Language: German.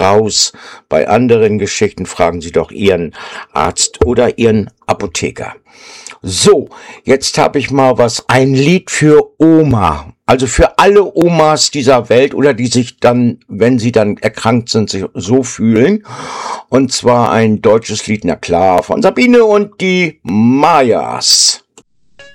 raus. Bei anderen Geschichten fragen Sie doch Ihren Arzt oder Ihren Apotheker. So, jetzt habe ich mal ein Lied für Oma. Also für alle Omas dieser Welt oder die sich dann, wenn sie dann erkrankt sind, sich so fühlen. Und zwar ein deutsches Lied, na klar, von Sabine und die Mayas.